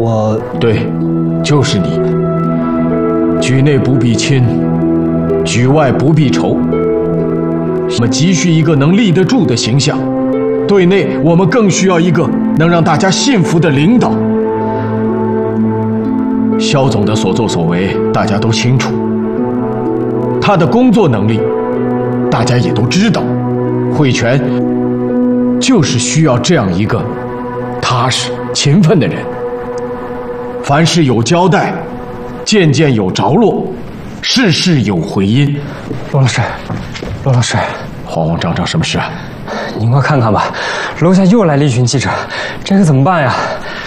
对，就是你。局内不必亲，局外不必仇。我们急需一个能立得住的形象，对内我们更需要一个能让大家信服的领导。萧总的所作所为大家都清楚，他的工作能力大家也都知道。汇泉就是需要这样一个踏实勤奋的人，凡事有交代，件件有着落，事事有回音。 罗老师，罗老师， 慌慌张张什么事啊？ 您快看看吧，楼下又来了一群记者，这可怎么办呀？